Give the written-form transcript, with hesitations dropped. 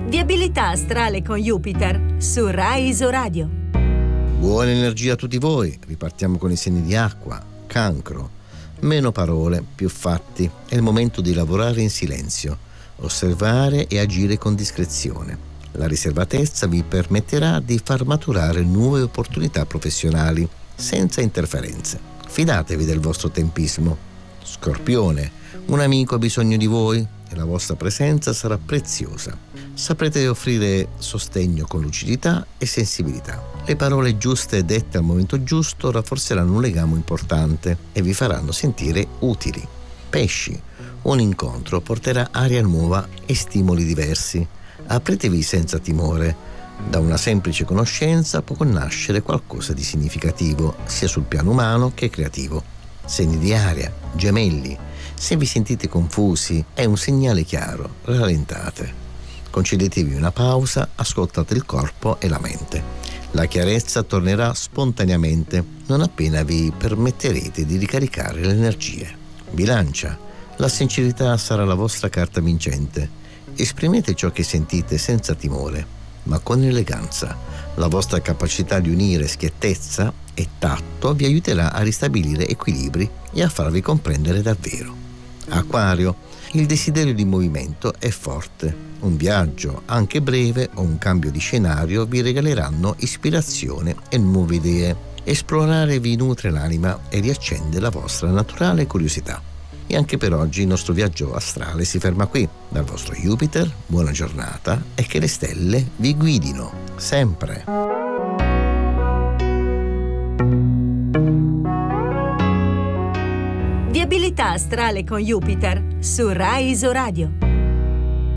Viabilità astrale con Jupiter su Rai Isoradio. Buona energia a tutti voi. Ripartiamo con i segni di acqua. Cancro. Meno parole, più fatti. È il momento di lavorare in silenzio, osservare e agire con discrezione. La riservatezza vi permetterà di far maturare nuove opportunità professionali senza interferenze. Fidatevi del vostro tempismo. Scorpione. Un amico ha bisogno di voi e la vostra presenza sarà preziosa. Saprete offrire sostegno con lucidità e sensibilità. Le parole giuste dette al momento giusto rafforzeranno un legame importante e vi faranno sentire utili. Pesci. Un incontro porterà aria nuova e stimoli diversi. Apretevi senza timore. Da una semplice conoscenza può nascere qualcosa di significativo, sia sul piano umano che creativo. Segni di aria. Gemelli. Se vi sentite confusi, è un segnale chiaro. Rallentate. Concedetevi una pausa, ascoltate il corpo e la mente. La chiarezza tornerà spontaneamente non appena vi permetterete di ricaricare le energie. Bilancia. La sincerità sarà la vostra carta vincente. Esprimete ciò che sentite senza timore, ma con eleganza. La vostra capacità di unire schiettezza e tatto vi aiuterà a ristabilire equilibri e a farvi comprendere davvero. Acquario. Il desiderio di movimento è forte. Un viaggio, anche breve, o un cambio di scenario vi regaleranno ispirazione e nuove idee. Esplorare vi nutre l'anima e riaccende la vostra naturale curiosità. E anche per oggi il nostro viaggio astrale si ferma qui. Dal vostro Jupiter, buona giornata e che le stelle vi guidino sempre. Viabilità astrale con Jupiter su Rai Isoradio.